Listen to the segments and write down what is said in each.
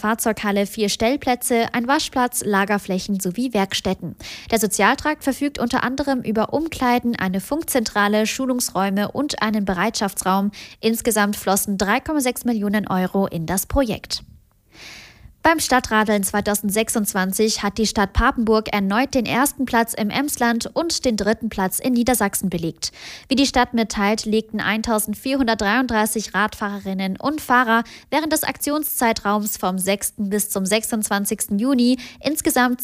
Fahrzeughalle 4 Stellplätze, ein Waschplatz, Lagerflächen sowie Werkstätten. Der Sozialtrakt verfügt unter anderem über Umkleiden, eine Funkzentrale, Schulungsräume und einen Bereitschaftsraum. Insgesamt flossen 3,6 Millionen Euro in das Projekt. Beim Stadtradeln 2026 hat die Stadt Papenburg erneut den ersten Platz im Emsland und den dritten Platz in Niedersachsen belegt. Wie die Stadt mitteilt, legten 1433 Radfahrerinnen und Fahrer während des Aktionszeitraums vom 6. bis zum 26. Juni insgesamt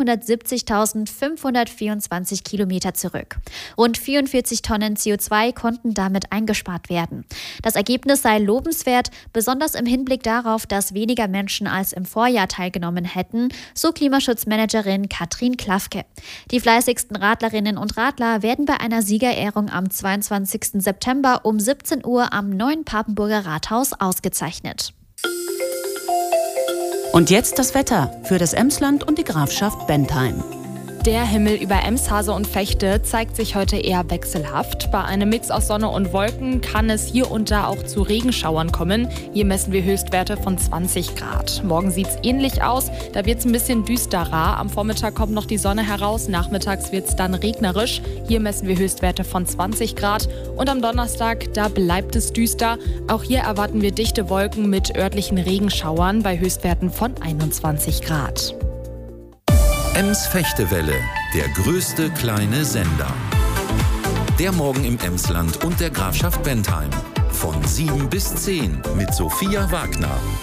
270.524 Kilometer zurück. Rund 44 Tonnen CO2 konnten damit eingespart werden. Das Ergebnis sei lobenswert, besonders im Hinblick darauf, dass weniger Menschen als im Vorjahr teilgenommen hätten, so Klimaschutzmanagerin Katrin Klafke. Die fleißigsten Radlerinnen und Radler werden bei einer Siegerehrung am 22. September um 17 Uhr am neuen Papenburger Rathaus ausgezeichnet. Und jetzt das Wetter für das Emsland und die Grafschaft Bentheim. Der Himmel über Emshase und Vechte zeigt sich heute eher wechselhaft. Bei einem Mix aus Sonne und Wolken kann es hier und da auch zu Regenschauern kommen. Hier messen wir Höchstwerte von 20 Grad. Morgen sieht es ähnlich aus, da wird es ein bisschen düsterer. Am Vormittag kommt noch die Sonne heraus, nachmittags wird es dann regnerisch. Hier messen wir Höchstwerte von 20 Grad. Und am Donnerstag, da bleibt es düster. Auch hier erwarten wir dichte Wolken mit örtlichen Regenschauern bei Höchstwerten von 21 Grad. Ems-Fechtewelle, der größte kleine Sender. Der Morgen im Emsland und der Grafschaft Bentheim. Von 7 bis 10 mit Sophia Wagner.